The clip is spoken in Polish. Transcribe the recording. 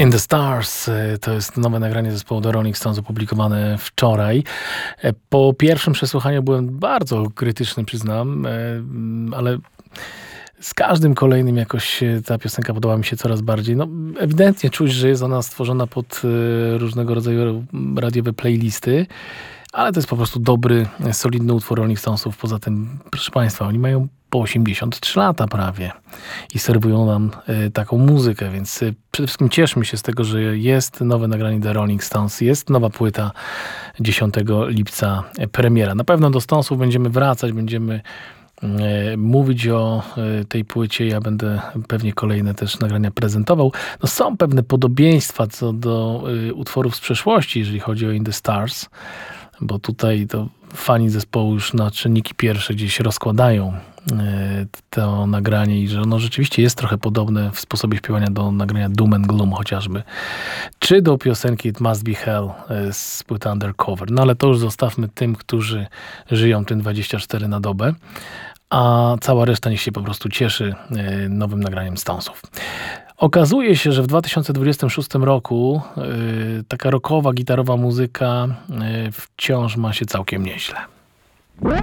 In the Stars to jest nowe nagranie zespołu The Rolling Stones opublikowane wczoraj. Po pierwszym przesłuchaniu byłem bardzo krytyczny, przyznam, ale z każdym kolejnym jakoś ta piosenka podoba mi się coraz bardziej. No, ewidentnie czuć, że jest ona stworzona pod różnego rodzaju radiowe playlisty, ale to jest po prostu dobry, solidny utwór Rolling Stonesów. Poza tym, proszę Państwa, oni mają po 83 lata prawie i serwują nam taką muzykę, więc przede wszystkim cieszmy się z tego, że jest nowe nagranie The Rolling Stones, jest nowa płyta 10 lipca premiera. Na pewno do Stonesów będziemy wracać, będziemy mówić o tej płycie. Ja będę pewnie kolejne też nagrania prezentował. No, są pewne podobieństwa co do utworów z przeszłości, jeżeli chodzi o In the Stars, bo tutaj to fani zespołu już na czynniki pierwsze gdzieś rozkładają to nagranie i że ono rzeczywiście jest trochę podobne w sposobie śpiewania do nagrania Doom and Gloom chociażby, czy do piosenki It Must Be Hell z płyty Undercover. No ale to już zostawmy tym, którzy żyją tym 24 na dobę, a cała reszta niech się po prostu cieszy nowym nagraniem Stonesów. Okazuje się, że w 2026 roku taka rockowa, gitarowa muzyka wciąż ma się całkiem nieźle.